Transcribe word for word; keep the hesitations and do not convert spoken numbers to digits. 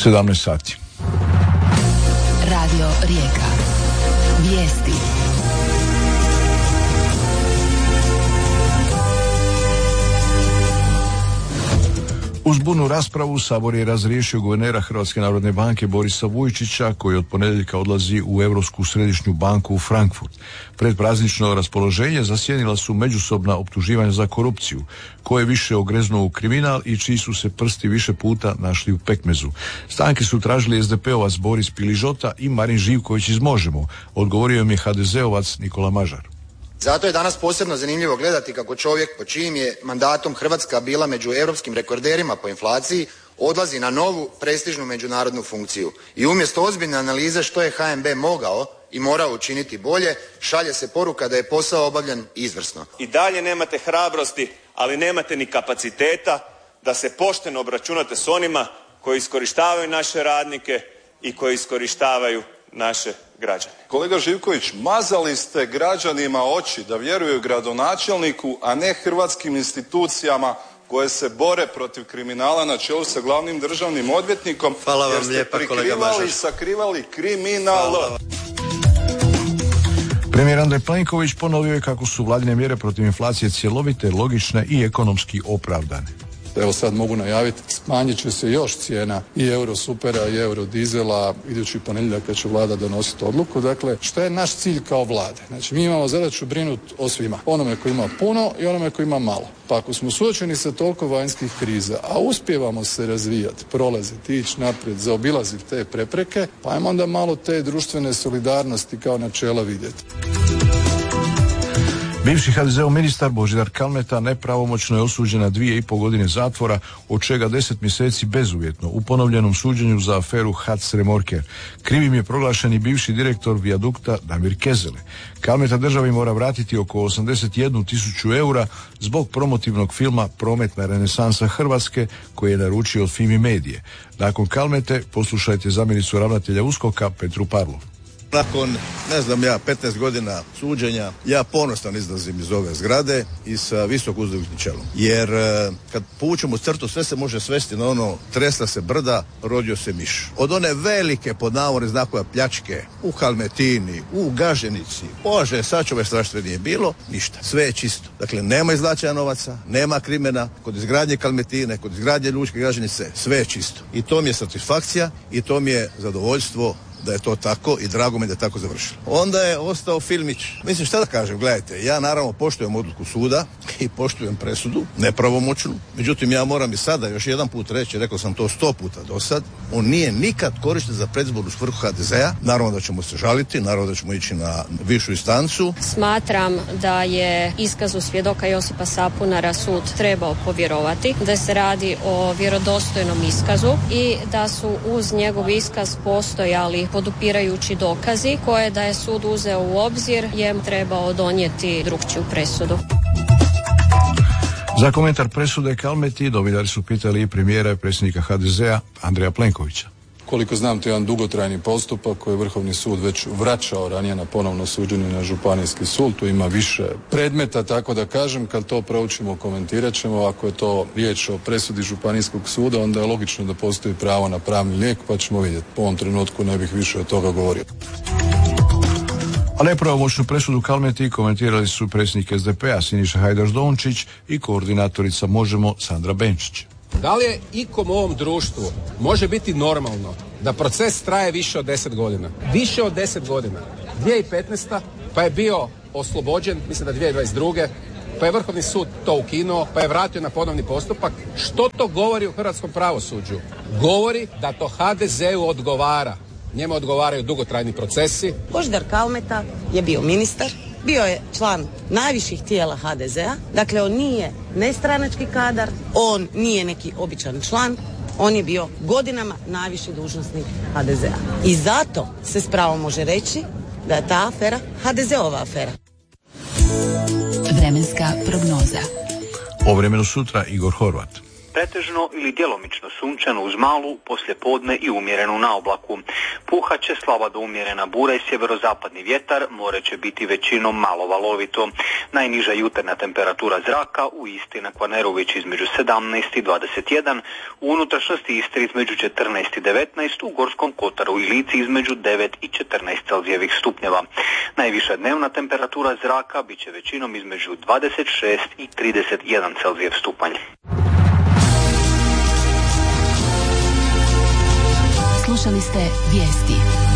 sedamnaest sati. Radio Rijeka. Vijesti. Uz burnu raspravu Sabor je razriješio guvernera Hrvatske narodne banke Borisa Vujčića, koji od ponedjeljka odlazi u Europsku središnju banku u Frankfurt. Pred praznično raspoloženje zasjenila su međusobna optuživanja za korupciju, ko je više ogreznuo u kriminal i čiji su se prsti više puta našli u pekmezu. Stanke su tražili es de pe ovac Boris Piližota i Marin Živković iz Možemo. Odgovorio im je ha de ze ovac Nikola Mažar. Zato je danas posebno zanimljivo gledati kako čovjek pod čijim je mandatom Hrvatska bila među europskim rekorderima po inflaciji odlazi na novu prestižnu međunarodnu funkciju. I umjesto ozbiljne analize što je ha em be mogao i morao učiniti bolje, šalje se poruka da je posao obavljen izvrsno. I dalje nemate hrabrosti, ali nemate ni kapaciteta da se pošteno obračunate s onima koji iskorištavaju naše radnike i koji iskorištavaju naše građane. Kolega Živković, mazali ste građanima oči da vjeruju gradonačelniku, a ne hrvatskim institucijama koje se bore protiv kriminala na čelu sa glavnim državnim odvjetnikom. Hvala vam jer ste lijepa, kolega Mažar. prikrivali i sakrivali kriminal. Premijer Andrej Plenković ponovio je kako su vladine mjere protiv inflacije cjelovite, logične i ekonomski opravdane. Evo sad mogu najaviti, smanjit će se još cijena i Eurosupera i Eurodizela idući ponedjeljak kad će vlada donositi odluku. Dakle, što je naš cilj kao vlade? Znači, mi imamo zadaću brinuti o svima. Onome koji ima puno i onome koji ima malo. Pa ako smo suočeni sa toliko vanjskih kriza, a uspijevamo se razvijati, prolaziti, ići naprijed, zaobilaziti te prepreke, pa ajmo onda malo te društvene solidarnosti kao načela vidjeti. Bivši ha de zeov ministar Božidar Kalmeta nepravomoćno je osuđen na dvije i pol godine zatvora, od čega deset mjeseci bezuvjetno u ponovljenom suđenju za aferu Hac Remorker. Krivim je proglašen i bivši direktor vijadukta Damir Kezele. Kalmeta državi mora vratiti oko osamdeset jednu tisuću eura zbog promotivnog filma Prometna renesansa Hrvatske koji je naručio od Fimi Medije. Nakon Kalmete poslušajte zamjenicu ravnatelja uskoka Petru Parlov. Nakon, ne znam ja, petnaest godina suđenja, ja ponosno izlazim iz ove zgrade i sa visoko uzdignutim čelom. Jer kad povučemo crtu, sve se može svesti na ono, tresla se brda, rodio se miš. Od one velike, pod navodne znakove, pljačke u Halmetini, u Gaženici, Bože, sačuvaj strašno nije bilo, ništa. Sve je čisto. Dakle, nema izvlačenja novaca, nema krimena, kod izgradnje Kalmetine, kod izgradnje Lučke Gaženice, sve je čisto. I to mi je satisfakcija i to mi je zadovoljstvo da je to tako i drago mi da je tako završilo. Onda je ostao filmić. Mislim, šta da kažem, gledajte, ja naravno poštujem odluku suda i poštujem presudu, nepravomoćnu. Međutim, ja moram i sada još jedan put reći, rekao sam to sto puta do sad, on nije nikad korišten za predizbornu svrhu ha de zea. Naravno da ćemo se žaliti, naravno da ćemo ići na višu instancu. Smatram da je iskazu svjedoka Josipa Sapunara sud trebao povjerovati, da se radi o vjerodostojnom iskazu i da su uz njegov iskaz postojali podupirajući dokazi koje da je sud uzeo u obzir je trebao donijeti drukčiju presudu. Za komentar presude Kalmeti novinari su pitali i premijera i predsjednika ha de zea Andreja Plenkovića. Koliko znam, to je jedan dugotrajni postupak koji je Vrhovni sud već vraćao ranije na ponovno suđenje na Županijski sud. Tu ima više predmeta, tako da kažem, kad to proučimo, komentirat ćemo. Ako je to riječ o presudi Županijskog suda, onda je logično da postoji pravo na pravni lijek, pa ćemo vidjeti. Po ovom trenutku ne bih više od toga govorio. A nepravomoćnu presudu Kalmeti komentirali su predsjednik es de pe a Siniša Hajdaš Dončić i koordinatorica Možemo Sandra Benčić. Da li je ikom u ovom društvu može biti normalno da proces traje više od deset godina? Više od deset godina. dvije tisuće petnaesta pa je bio oslobođen, mislim da dvije tisuće dvadeset druge pa je Vrhovni sud to ukinuo, pa je vratio na ponovni postupak. Što to govori u hrvatskom pravosuđu? Govori da to ha de zeu odgovara. Njemu odgovaraju dugotrajni procesi. Božidar Kalmeta je bio ministar, bio je član najviših tijela ha de zea, dakle on nije nestranački kadar, on nije neki običan član, on je bio godinama najviši dužnosnik ha de zea. I zato se s pravom može reći da je ta afera ha de zeova afera. Vremenska prognoza. O vremenu sutra Igor Horvat. pretežno ili djelomično sunčano uz malu, poslijepodne i umjerenu naoblaku. Puhat će slaba do umjerena bura i sjeverozapadni vjetar, more će biti većinom malo valovito. Najniža jutarnja temperatura zraka u Isti na Kvarneru već između sedamnaest i dvadeset jedan, u unutrašnjosti Istre između četrnaest i devetnaest, u Gorskom Kotaru i Lici između devet i četrnaest Celzijevih stupnjeva. Najviša dnevna temperatura zraka bit će većinom između dvadeset šest i trideset jedan Celzijev stupanj. Slušali ste vijesti.